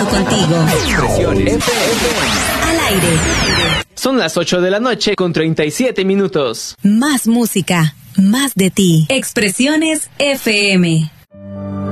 contigo. Expresiones FM. Al aire. Son las 8 de la noche con 37 minutos. Más música, más de ti. Expresiones FM.